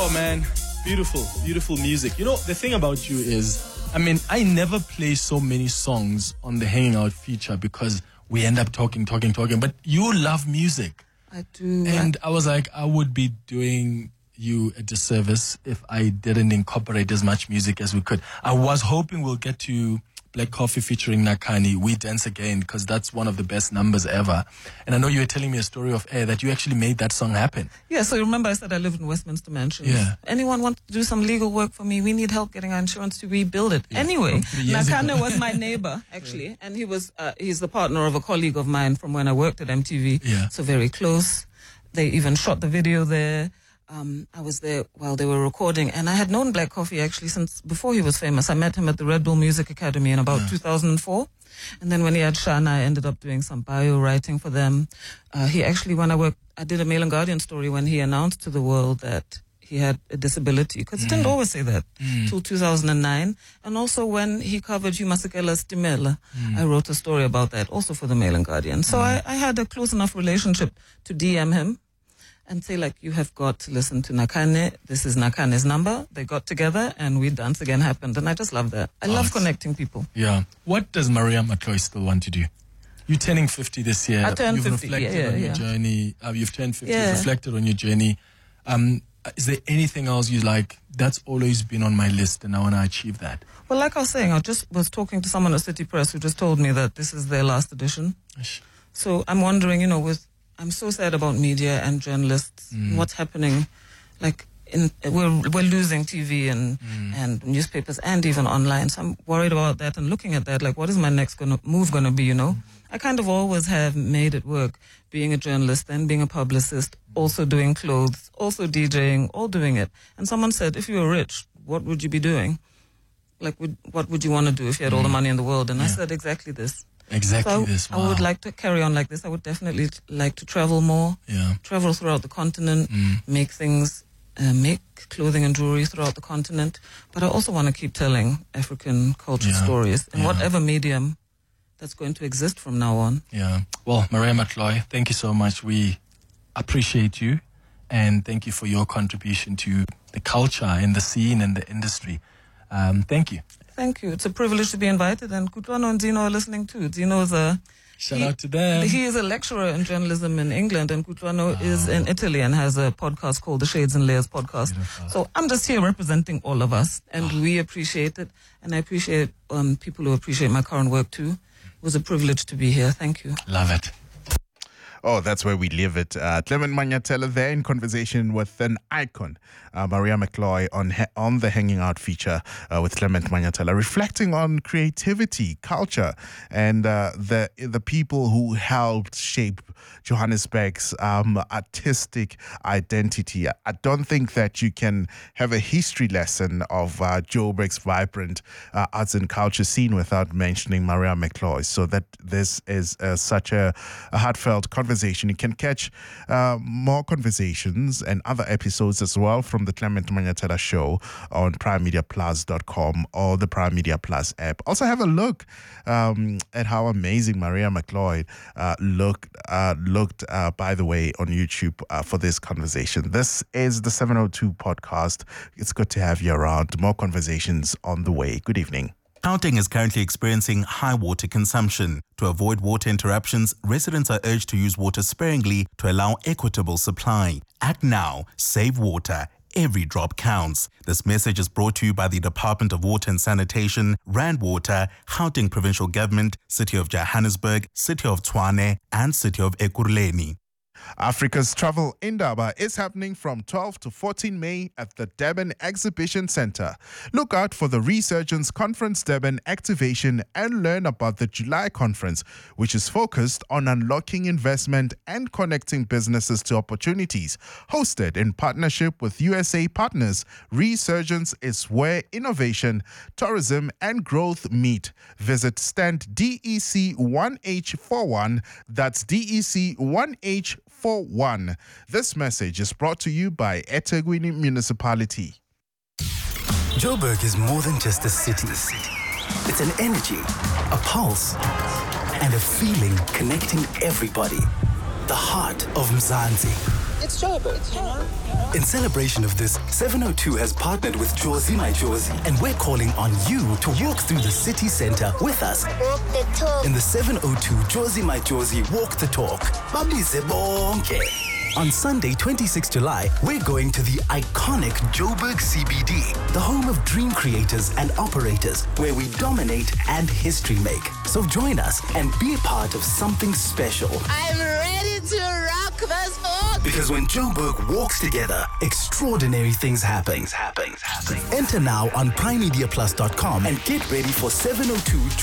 Oh man, beautiful, beautiful music. You know, the thing about you is, I never play so many songs on the Hanging Out feature because we end up talking, but you love music. I do. And I was like, I would be doing you a disservice if I didn't incorporate as much music as we could. I was hoping we'll get to Black Coffee featuring Nakhane, We Dance Again, because that's one of the best numbers ever. And I know you were telling me a story of air that you actually made that song happen. Yeah, so remember I said I lived in Westminster Mansions. Yeah. Anyone want to do some legal work for me? We need help getting our insurance to rebuild it. Yeah. Anyway, Nakhane was my neighbor, actually. And he's the partner of a colleague of mine from when I worked at MTV. Yeah. So very close. They even shot the video there. I was there while they were recording, and I had known Black Coffee actually since before he was famous. I met him at the Red Bull Music Academy in about 2004. And then when he had Shana, I ended up doing some bio writing for them. He actually, when I did a Mail and Guardian story when he announced to the world that he had a disability, because he didn't always say that till 2009. And also when he covered Hugh Masekela's Timela, I wrote a story about that also for the Mail and Guardian. So I had a close enough relationship to DM him and say, like, you have got to listen to Nakhane. This is Nakhane's number. They got together and We Dance Again happened. And I just love that. I love connecting people. Yeah. What does Maria McCloy still want to do? You're turning 50 this year. I turned 50. You've reflected on your journey. You've turned 50. You've reflected on your journey. Is there anything else you like? That's always been on my list and I want to achieve that. Well, like I was saying, I just was talking to someone at City Press who just told me that this is their last edition. So I'm wondering, I'm so sad about media and journalists. What's happening? Like, we're losing TV and newspapers and even online. So I'm worried about that and looking at that. Like, what is my next move gonna be? I kind of always have made it work, being a journalist, then being a publicist, also doing clothes, also DJing, all doing it. And someone said, if you were rich, what would you be doing? Like, what would you want to do if you had all the money in the world? And I said exactly this. Wow. I would like to carry on like this. I would definitely like to travel more, travel throughout the continent, make things, make clothing and jewelry throughout the continent. But I also want to keep telling African culture stories in whatever medium that's going to exist from now on. Yeah. Well, Maria McCloy, thank you so much. We appreciate you and thank you for your contribution to the culture and the scene and the industry. Thank you. Thank you. It's a privilege to be invited, and Kutlwano and Zino are listening too. Zino is shout out to them. He is a lecturer in journalism in England, and Kutlwano is in Italy and has a podcast called the Shades and Layers podcast. Beautiful. So I'm just here representing all of us, and we appreciate it, and I appreciate people who appreciate my current work too. It was a privilege to be here. Thank you. Love it. Oh, that's where we leave it. Clement Manyatela there in conversation with an icon, Maria McCloy, on the Hanging Out feature with Clement Manyatela, reflecting on creativity, culture, and the people who helped shape Johannesburg's artistic identity. I don't think that you can have a history lesson of Joburg's vibrant arts and culture scene without mentioning Maria McCloy. So that this is such a heartfelt conversation. You can catch more conversations and other episodes as well from the Clement Manyatela show on primemediaplus.com or the Prime Media Plus app. Also have a look at how amazing Maria McCloy looked, by the way, on YouTube for this conversation. This is the 702 podcast. It's good to have you around. More conversations on the way. Good evening. Gauteng is currently experiencing high water consumption. To avoid water interruptions, residents are urged to use water sparingly to allow equitable supply. Act now, save water. Every drop counts. This message is brought to you by the Department of Water and Sanitation, Rand Water, Gauteng Provincial Government, City of Johannesburg, City of Tshwane, and City of Ekurhuleni. Africa's Travel Indaba is happening from 12 to 14 May at the Durban Exhibition Centre. Look out for the Resurgence Conference Durban activation and learn about the July conference, which is focused on unlocking investment and connecting businesses to opportunities. Hosted in partnership with USA partners, Resurgence is where innovation, tourism, and growth meet. Visit stand DEC 1H41, that's DEC 1H41. This message is brought to you by eThekwini Municipality. Joburg is more than just a city. It's an energy, a pulse, and a feeling connecting everybody. The heart of Mzansi. It's Joburg. In celebration of this, 702 has partnered with Jozi My Jozi, and we're calling on you to walk through the city center with us. Walk the talk. In the 702 Jozi My Jozi Walk the Talk. Babize bonke. On Sunday, 26 July, we're going to the iconic Joburg CBD, the home of dream creators and operators, where we dominate and history make. So join us and be a part of something special. I'm ready to rock this book. Because when Joburg walks together, extraordinary things happen. Enter now on primemediaplus.com and get ready for 702